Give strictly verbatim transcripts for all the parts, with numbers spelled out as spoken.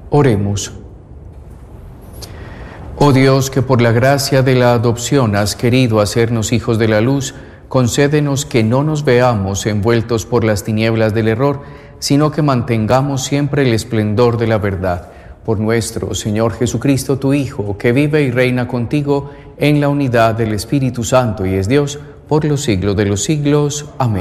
Oremos. Oh Dios, que por la gracia de la adopción has querido hacernos hijos de la luz, concédenos que no nos veamos envueltos por las tinieblas del error, sino que mantengamos siempre el esplendor de la verdad. Por nuestro Señor Jesucristo, tu Hijo, que vive y reina contigo en la unidad del Espíritu Santo y es Dios por los siglos de los siglos. Amén.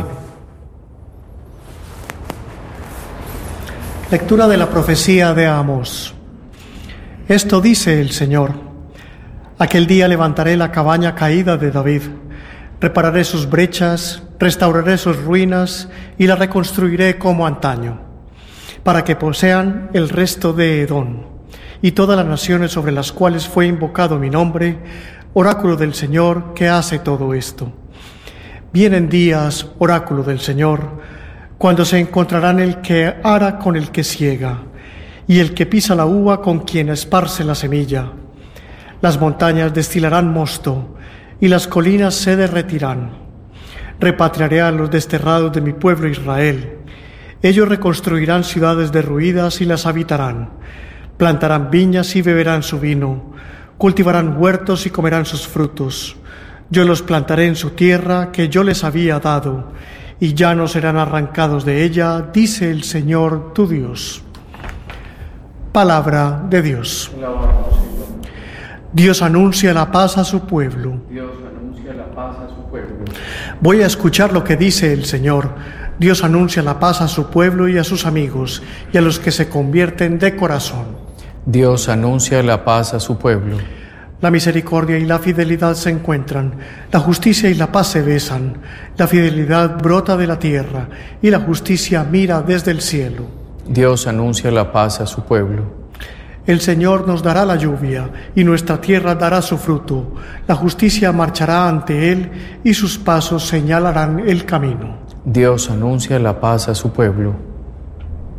Lectura de la profecía de Amós. Esto dice el Señor: aquel día levantaré la cabaña caída de David, repararé sus brechas, restauraré sus ruinas y la reconstruiré como antaño, para que posean el resto de Edom y todas las naciones sobre las cuales fue invocado mi nombre, oráculo del Señor que hace todo esto. Vienen días, oráculo del Señor, cuando se encontrarán el que ara con el que siega, y el que pisa la uva con quien esparce la semilla. Las montañas destilarán mosto, y las colinas se derretirán. Repatriaré a los desterrados de mi pueblo Israel. Ellos reconstruirán ciudades derruidas y las habitarán. Plantarán viñas y beberán su vino. Cultivarán huertos y comerán sus frutos. Yo los plantaré en su tierra que yo les había dado, y ya no serán arrancados de ella, dice el Señor tu Dios. Palabra de Dios. Dios anuncia la paz a su pueblo. Dios anuncia la paz a su pueblo. Voy a escuchar lo que dice el Señor. Dios anuncia la paz a su pueblo y a sus amigos, y a los que se convierten de corazón. Dios anuncia la paz a su pueblo. La misericordia y la fidelidad se encuentran, la justicia y la paz se besan, la fidelidad brota de la tierra y la justicia mira desde el cielo. Dios anuncia la paz a su pueblo. El Señor nos dará la lluvia y nuestra tierra dará su fruto. La justicia marchará ante Él y sus pasos señalarán el camino. Dios anuncia la paz a su pueblo.